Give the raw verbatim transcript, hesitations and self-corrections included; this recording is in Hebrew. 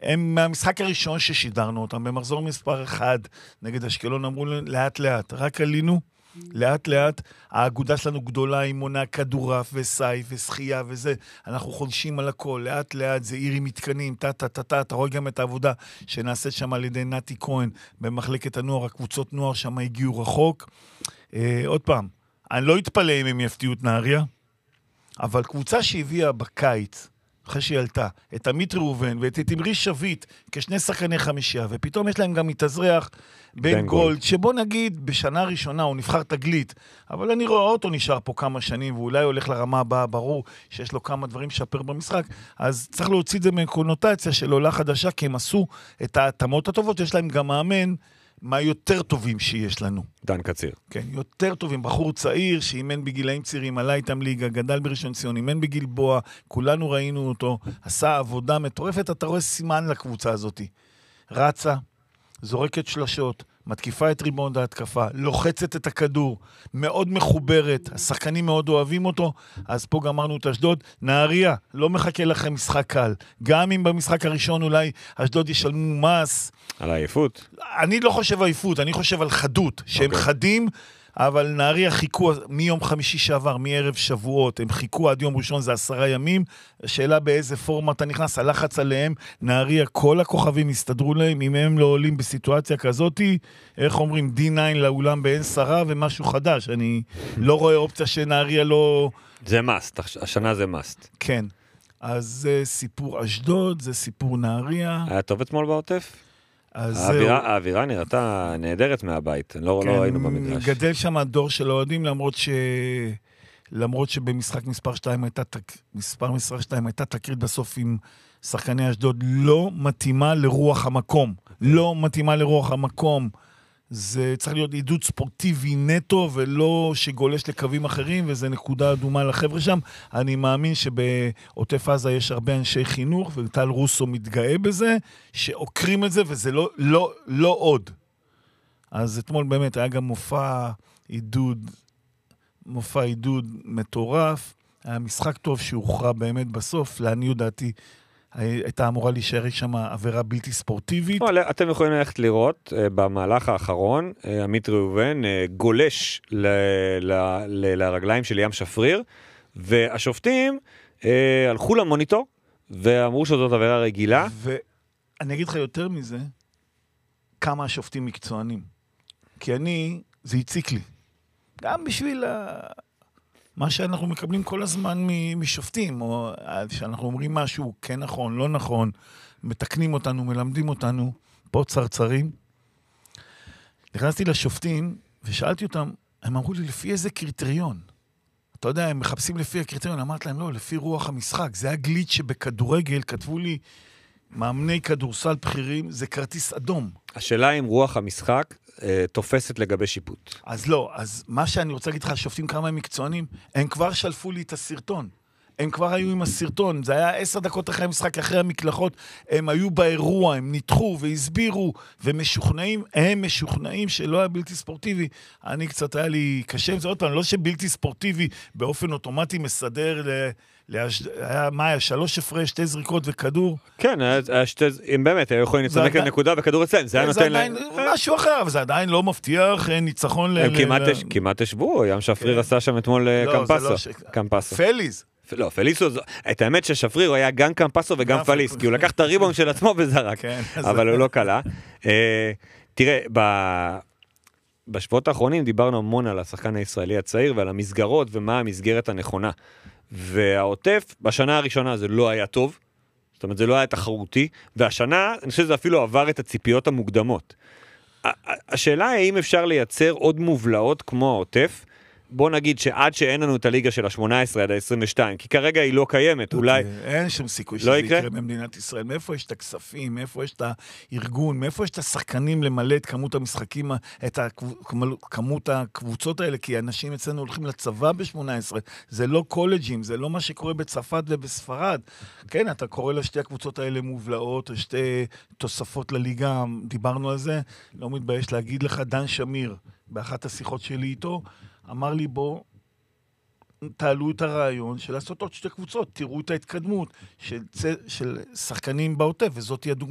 הם מהמשחק הראשון ששידרנו אותם, במחזור מספר אחד, נגד אשקלון, אמרו לאט לאט, רק עלינו, לאט לאט, האגודה שלנו גדולה, היא מונה כדורף וסייף ושחייה וזה, אנחנו חולשים על הכל, לאט לאט, זה עיר עם מתקנים, טה-טה-טה-טה, אתה רואה גם את העבודה שנעשית שם על ידי נתי כהן, במחלקת הנוער, הקבוצות נוער שם הגיעו רחוק. אה, עוד פעם, אני לא אתפלא אם הם יפתיעו את נהריה, אבל קבוצה שהביאה בקיץ, אחרי שהיא עלתה, את עמית ראובן ואת תמרי שביט כשני שחקני חמישייה, ופתאום יש להם גם מתאזרח בן גולד, שבוא נגיד בשנה ראשונה הוא נבחר תגלית, אבל אני רואה אותו נשאר פה כמה שנים, ואולי הולך לרמה הבאה, ברור שיש לו כמה דברים לשפר במשחק, אז צריך להוציא את זה מקונוטציה של עולה חדשה, כי הם עשו את ההתאמות הטובות, יש להם גם מאמן, מה יותר טובים שיש לנו. דן קציר. כן, יותר טובים. בחור צעיר שאימן בגילאים צעירים, עלה איתם ליגה, גדל בראשון ציון, אימן בגלבוע, כולנו ראינו אותו, עשה עבודה מטורפת, אתה רואה סימן לקבוצה הזאת. רצה, זורקת שלשות, מתקיפה את ריבאונד ההתקפה, לוחצת את הכדור, מאוד מחוברת, השחקנים מאוד אוהבים אותו, אז פה גמרנו את אשדוד. נהריה, לא מחכה לכם משחק קל. גם אם במשחק הראשון אולי אשדוד ישלמו מס. על העייפות? אני לא חושב עייפות, אני חושב על חדות, שהם okay. חדים, אבל נהריה חיכו מיום חמישי שעבר, מערב שבועות, הם חיכו עד יום ראשון, זה עשרה ימים, השאלה באיזה פורמה אתה נכנס, הלחץ עליהם, נהריה, כל הכוכבים הסתדרו להם, אם הם לא עולים בסיטואציה כזאת, איך אומרים, די ניין לאולם באין שרה ומשהו חדש, אני לא רואה אופציה שנהריה לא... זה מאסט, השנה זה מאסט. כן, אז זה סיפור אשדוד, זה סיפור נהריה. היה טוב אתמול בעוטף? האווירה, האווירה נראתה נהדרת מהבית, לא, כן, לא ראינו במגרש. גדל שם הדור של האוהדים, למרות ש... למרות שבמשחק מספר שתיים הייתה, מספר מספר שתיים הייתה תקרית בסוף עם שחקני אשדוד, לא מתאימה לרוח המקום. לא מתאימה לרוח המקום. זה צריך להיות עידוד ספורטיבי נטו, ולא שגולש לקווים אחרים, וזה נקודה אדומה לחבר'ה שם. אני מאמין שבעוטף עזה יש הרבה אנשי חינוך, וטל רוסו מתגאה בזה, שעוקרים את זה, וזה לא, לא, לא עוד. אז אתמול באמת היה גם מופע עידוד, מופע עידוד מטורף, היה משחק טוב שהוכרע באמת בסוף, לעניות דעתי, הייתה אמורה להישאר שם עבירה בלתי ספורטיבית. אתם יכולים ללכת לראות, במהלך האחרון, עמית ראובן גולש לרגליים של ים שפריר, והשופטים הלכו למוניטור, ואמרו שזאת עבירה רגילה. ואני אגיד לך יותר מזה, כמה השופטים מקצוענים. כי אני, זה הציק לי. גם בשביל ה... מה שאנחנו מקבלים כל הזמן משופטים, או שאנחנו אומרים משהו כן נכון, לא נכון, מתקנים אותנו, מלמדים אותנו, פה צרצרים. נכנסתי לשופטים ושאלתי אותם, הם אמרו לי, לפי איזה קריטריון? אתה יודע, הם מחפשים לפי הקריטריון, אמרתי להם, לא, לפי רוח המשחק, זה הגליץ' שבכדורגל כתבו לי, מאמני כדורסל בכירים, זה כרטיס אדום. השאלה אם רוח המשחק אה, תופסת לגבי שיפוט. אז לא, אז מה שאני רוצה להגיד לך, השופטים כמה הם מקצוענים, הם כבר שלפו לי את הסרטון. הם כבר היו עם הסרטון, זה היה עשר דקות אחרי המשחק, אחרי המקלחות, הם היו באירוע, הם ניתחו והסבירו, ומשוכנעים, הם משוכנעים שלא היה בלתי ספורטיבי. אני קצת היה לי קשה, זה עוד פעם, לא שבלתי ספורטיבי באופן אוטומטי מסדר ל... היה, מה היה, שלוש הפרש, שתי זריקות וכדור? כן, אם באמת, היו יכולים לצמק לנקודה וכדור אצלן, זה היה נותן להם... משהו אחר, אבל זה עדיין לא מבטיח ניצחון... הם כמעט השבו, ים שפריר עשה שם אתמול קמפסו. פליז. לא, פליסו, את האמת ששפריר היה גם קמפסו וגם פליס, כי הוא לקח את הריבון של עצמו וזרק, אבל הוא לא קלה. תראה, בשבועות האחרונים דיברנו המון על השחקן הישראלי הצעיר ועל המסגרות ומה המסגרת הנכונה. והעוטף, בשנה הראשונה זה לא היה טוב, זאת אומרת זה לא היה תחרותי, והשנה, אני חושב שזה אפילו עבר את הציפיות המוקדמות. השאלה היא האם אפשר לייצר עוד מובלעות כמו העוטף, בוא נגיד שעד שאין לנו את הליגה של ה-שמונה עשרה עד ה-עשרים ושתיים, כי כרגע היא לא קיימת, אולי... אין שום סיכוי שזה יקרה במדינת ישראל. מאיפה יש את הכספים, מאיפה יש את הארגון, מאיפה יש את השחקנים למלא את כמות המשחקים, את כמות הקבוצות האלה, כי אנשים אצלנו הולכים לצבא ב-שמונה עשרה, זה לא קולג'ים, זה לא מה שקורה בצרפת ובספרד. כן, אתה קורא לשתי הקבוצות האלה מובלעות, שתי תוספות לליגה, דיברנו על זה, לא מתבייש להגיד לך, דן שמיר, באחת השיחות שלי איתו, אמר לי, בוא, תעלו את הרעיון של לעשות עוד שתי קבוצות, תראו את ההתקדמות של, של שחקנים בעוטף, וזאת היא הדוגמה.